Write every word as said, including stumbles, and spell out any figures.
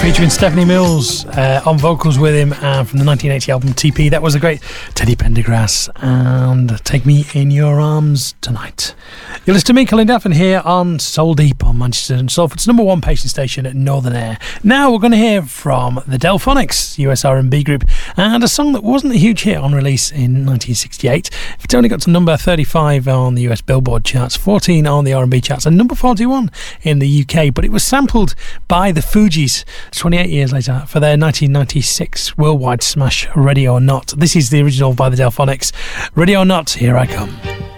featuring Stephanie Mills uh, on vocals with him, and from the nineteen eighty album T P. That was a great Teddy Pendergrass and Take Me In Your Arms Tonight. You're listening to me, Colin Daffin, here on Soul Deep on Manchester and Salford's number one patient station at Northern Air. Now we're going to hear from the Delphonics, U S R and B group, and a song that wasn't a huge hit on release in nineteen sixty-eight. It only got to number thirty-five on the U S Billboard charts, fourteen on the R and B charts, and number forty-one in the U K, but it was sampled by the Fugees twenty-eight years later for their nineteen ninety-six worldwide smash Ready or Not. This is the original by the Delphonics. Ready or Not, Here I Come.